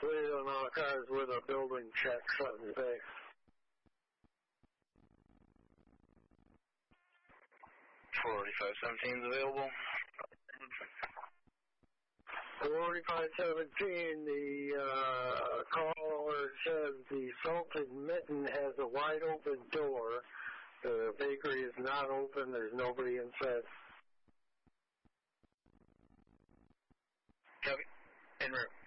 clear on all cars with a building check, something to say. 4517 is available. 4517, the caller says the Salted Mitten has a wide open door. The bakery is not open. There's nobody inside. Copy. En route.